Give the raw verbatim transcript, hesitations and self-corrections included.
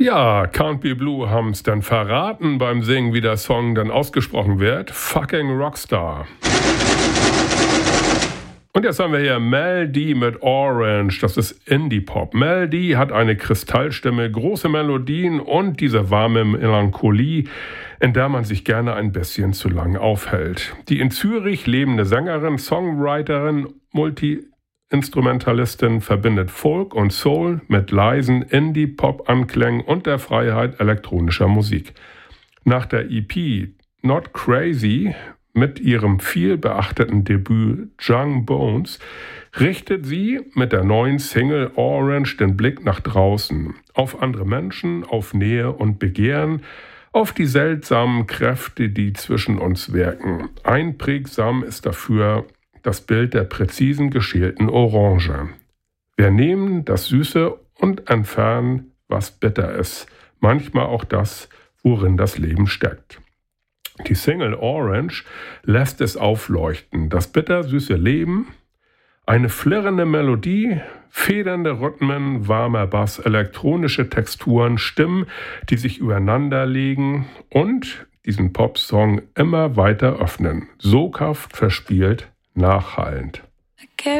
Ja, Can't Be Blue haben's dann verraten beim Singen, wie der Song dann ausgesprochen wird. Fucking Rockstar. Und jetzt haben wir hier Mel D mit Orange, das ist Indie-Pop. Mel D hat eine Kristallstimme, große Melodien und diese warme Melancholie, in der man sich gerne ein bisschen zu lang aufhält. Die in Zürich lebende Sängerin, Songwriterin, Multi-Instrumentalistin verbindet Folk und Soul mit leisen Indie-Pop-Anklängen und der Freiheit elektronischer Musik. Nach der E P Not Crazy mit ihrem viel beachteten Debüt Young Bones richtet sie mit der neuen Single Orange den Blick nach draußen, auf andere Menschen, auf Nähe und Begehren, auf die seltsamen Kräfte, die zwischen uns wirken. Einprägsam ist dafür das Bild der präzisen geschälten Orange. Wir nehmen das Süße und entfernen, was bitter ist, manchmal auch das, worin das Leben steckt. Die Single Orange lässt es aufleuchten, das bittersüße Leben, eine flirrende Melodie, federnde Rhythmen, warmer Bass, elektronische Texturen, Stimmen, die sich übereinander legen und diesen Popsong immer weiter öffnen. Soghaft, verspielt, nachhallend.